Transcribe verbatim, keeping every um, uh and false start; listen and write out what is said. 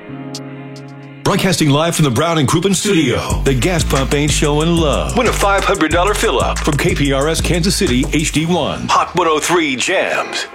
Broadcasting live from the Brown and Crouppen studio. The gas pump ain't showing love. Win a five hundred dollars fill-up from K P R S Kansas City H D one. Hot one oh three Jams.